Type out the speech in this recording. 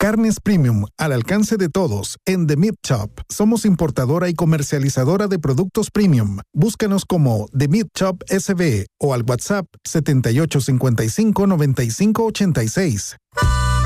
Carnes premium al alcance de todos en The Meat Shop. Somos importadora y comercializadora de productos premium. Búscanos como The Meat Shop SB o al WhatsApp 7855-9586.